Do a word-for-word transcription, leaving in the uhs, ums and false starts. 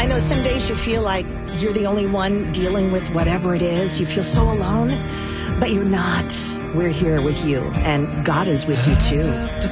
know some days you feel like you're the only one dealing with whatever it is. You feel so alone, but you're not. We're here with you, and God is with you too.